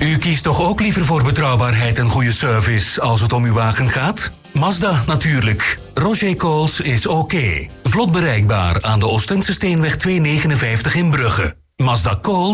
U kiest toch ook liever voor betrouwbaarheid en goede service als het om uw wagen gaat? Mazda natuurlijk. Roger Coles is oké. Vlot bereikbaar aan de Oostense Steenweg 259 in Brugge. Mazda Coles